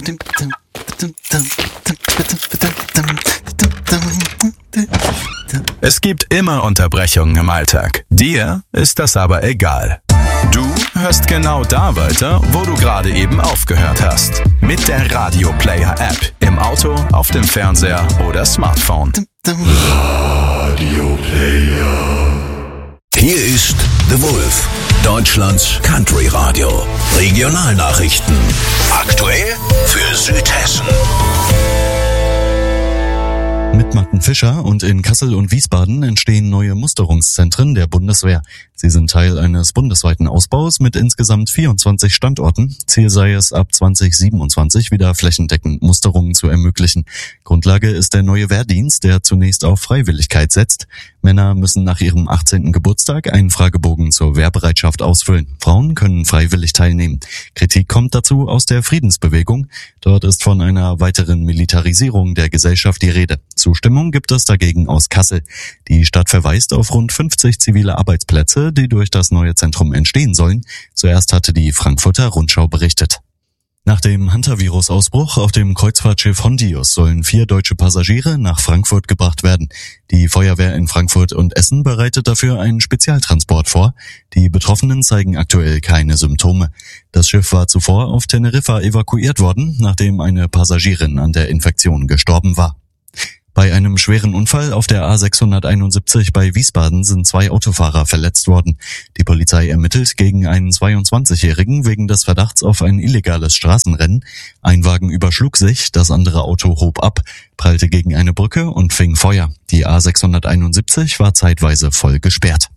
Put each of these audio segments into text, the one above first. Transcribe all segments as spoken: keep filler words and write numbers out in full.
Es gibt immer Unterbrechungen im Alltag. Dir ist das aber egal. Du hörst genau da weiter, wo du gerade eben aufgehört hast. Mit der Radio Player App. Im Auto, auf dem Fernseher oder Smartphone. Radio Player. Hier ist The Wolf, Deutschlands Country Radio. Regionalnachrichten. Aktuell für Südhessen. Mit Martin Fischer und in Kassel und Wiesbaden entstehen neue Musterungszentren der Bundeswehr. Sie sind Teil eines bundesweiten Ausbaus mit insgesamt vierundzwanzig Standorten. Ziel sei es, ab zwanzig siebenundzwanzig wieder flächendeckend Musterungen zu ermöglichen. Grundlage ist der neue Wehrdienst, der zunächst auf Freiwilligkeit setzt. Männer müssen nach ihrem achtzehnten Geburtstag einen Fragebogen zur Wehrbereitschaft ausfüllen. Frauen können freiwillig teilnehmen. Kritik kommt dazu aus der Friedensbewegung. Dort ist von einer weiteren Militarisierung der Gesellschaft die Rede. Zustimmung gibt es dagegen aus Kassel. Die Stadt verweist auf rund fünfzig zivile Arbeitsplätze, die durch das neue Zentrum entstehen sollen. Zuerst hatte die Frankfurter Rundschau berichtet. Nach dem Hantavirus-Ausbruch auf dem Kreuzfahrtschiff Hondius sollen vier deutsche Passagiere nach Frankfurt gebracht werden. Die Feuerwehr in Frankfurt und Essen bereitet dafür einen Spezialtransport vor. Die Betroffenen zeigen aktuell keine Symptome. Das Schiff war zuvor auf Teneriffa evakuiert worden, nachdem eine Passagierin an der Infektion gestorben war. Bei einem schweren Unfall auf der A sechshunderteinundsiebzig bei Wiesbaden sind zwei Autofahrer verletzt worden. Die Polizei ermittelt gegen einen zweiundzwanzigjährigen wegen des Verdachts auf ein illegales Straßenrennen. Ein Wagen überschlug sich, das andere Auto hob ab, prallte gegen eine Brücke und fing Feuer. Die A sechshunderteinundsiebzig war zeitweise voll gesperrt.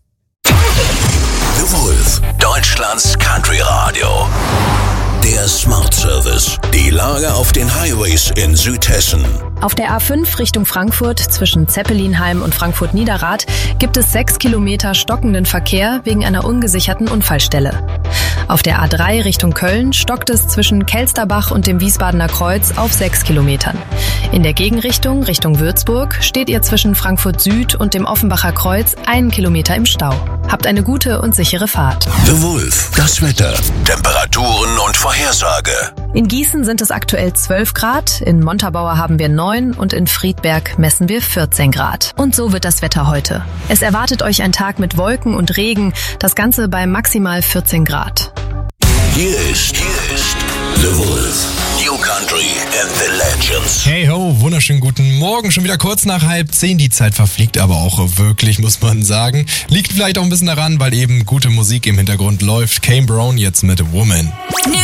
The Wolf, Deutschlands Country Radio. Der Smart Service. Die Lage auf den Highways in Südhessen. Auf der A fünf Richtung Frankfurt zwischen Zeppelinheim und Frankfurt-Niederrad gibt es sechs Kilometer stockenden Verkehr wegen einer ungesicherten Unfallstelle. Auf der A drei Richtung Köln stockt es zwischen Kelsterbach und dem Wiesbadener Kreuz auf sechs Kilometern. In der Gegenrichtung Richtung Würzburg steht ihr zwischen Frankfurt Süd und dem Offenbacher Kreuz einen Kilometer im Stau. Habt eine gute und sichere Fahrt. The Wolf, das Wetter, Temperaturen und Vorhersage. In Gießen sind es aktuell zwölf Grad, in Montabaur haben wir neun und in Friedberg messen wir vierzehn Grad. Und so wird das Wetter heute. Es erwartet euch ein Tag mit Wolken und Regen, das Ganze bei maximal vierzehn Grad. Hier ist, hier ist The Wolf, New Country and the Legends. Hey ho, wunderschönen guten Morgen, schon wieder kurz nach halb zehn, die Zeit verfliegt aber auch wirklich, muss man sagen. Liegt vielleicht auch ein bisschen daran, weil eben gute Musik im Hintergrund läuft. Kane Brown jetzt mit Woman.